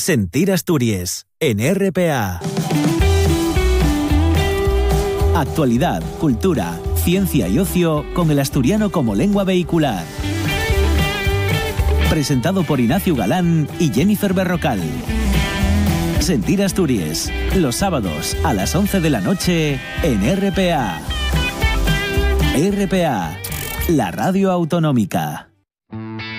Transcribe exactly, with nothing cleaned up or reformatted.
Sentir Asturias, en R P A. Actualidad, cultura, ciencia y ocio con el asturiano como lengua vehicular. Presentado por Ignacio Galán y Jennifer Berrocal. Sentir Asturias, los sábados a las once de la noche en R P A. R P A, la radio autonómica.